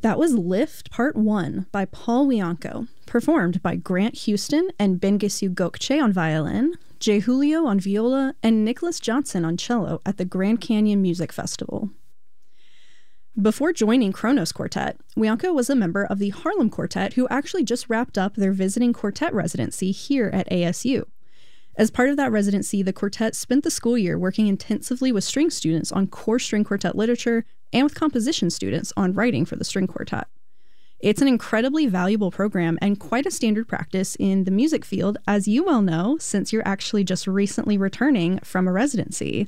That was Lift Part 1 by Paul Wianco, performed by Grant Houston and Bengisu Gokce on violin, Jay Julio on viola, and Nicholas Johnson on cello at the Grand Canyon Music Festival. Before joining Kronos Quartet, Wianco was a member of the Harlem Quartet who actually just wrapped up their visiting quartet residency here at ASU. As part of that residency, the quartet spent the school year working intensively with string students on core string quartet literature and with composition students on writing for the string quartet. It's an incredibly valuable program and quite a standard practice in the music field, as you well know, since you're actually just recently returning from a residency.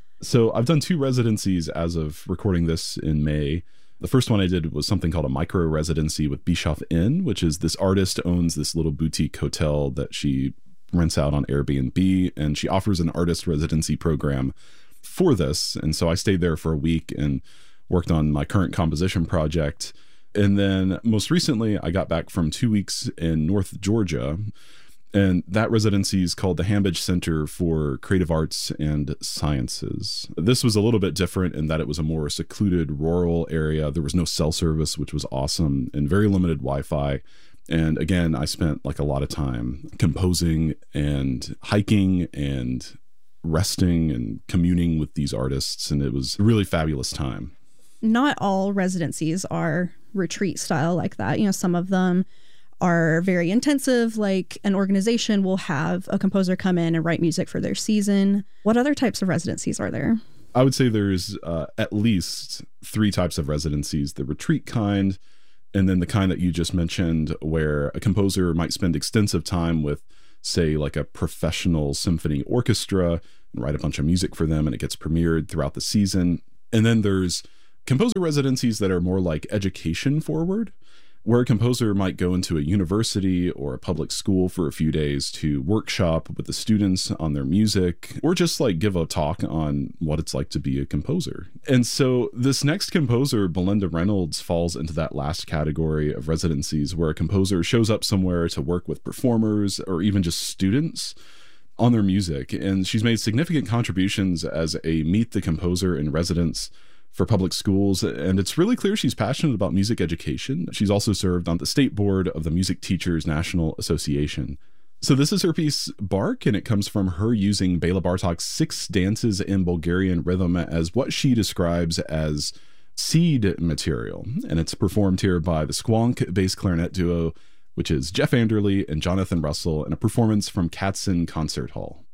So I've done 2 residencies as of recording this in May. The first one I did was something called a micro residency with Bischoff Inn, which is this artist owns this little boutique hotel that she rents out on Airbnb, and she offers an artist residency program for this. And so I stayed there for a week and worked on my current composition project. And then most recently, I got back from 2 weeks in North Georgia, and that residency is called the Hambidge Center for Creative Arts and Sciences. This was a little bit different in that it was a more secluded rural area. There was no cell service, which was awesome, and very limited Wi-Fi. And again, I spent like a lot of time composing and hiking and resting and communing with these artists. And it was a really fabulous time. Not all residencies are retreat style like that. You know, some of them are very intensive, like an organization will have a composer come in and write music for their season. What other types of residencies are there? I would say there's at least 3 types of residencies: the retreat kind, and then the kind that you just mentioned, where a composer might spend extensive time with, say, like a professional symphony orchestra and write a bunch of music for them, and it gets premiered throughout the season. And then there's composer residencies that are more like education forward, where a composer might go into a university or a public school for a few days to workshop with the students on their music, or just like give a talk on what it's like to be a composer. And so this next composer, Belinda Reynolds, falls into that last category of residencies, where a composer shows up somewhere to work with performers or even just students on their music. And she's made significant contributions as a Meet the Composer in Residence for public schools, and it's really clear she's passionate about music education. She's also served on the state board of the Music Teachers National Association. So this is her piece, Bark, and it comes from her using Bela Bartok's 6 dances in Bulgarian rhythm as what she describes as seed material. And it's performed here by the Squonk bass clarinet duo, which is Jeff Anderley and Jonathan Russell, in a performance from Katzen Concert Hall.